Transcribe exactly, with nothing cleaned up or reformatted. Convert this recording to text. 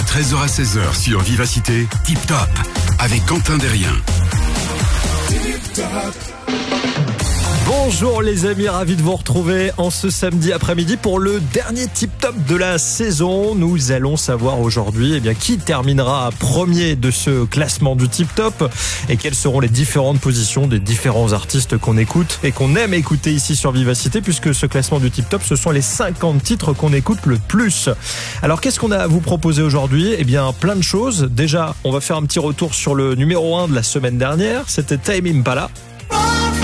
treize heures à seize heures sur Vivacité, Tip Top, avec Quentin Derrien. Bonjour les amis, ravi de vous retrouver en ce samedi après-midi pour le dernier Tip Top de la saison. Nous allons savoir aujourd'hui eh bien, qui terminera premier de ce classement du Tip Top et quelles seront les différentes positions des différents artistes qu'on écoute et qu'on aime écouter ici sur Vivacité, puisque ce classement du Tip Top, ce sont les cinquante titres qu'on écoute le plus. Alors qu'est-ce qu'on a à vous proposer aujourd'hui ? Eh bien plein de choses. Déjà, on va faire un petit retour sur le numéro un de la semaine dernière, c'était Tame Impala.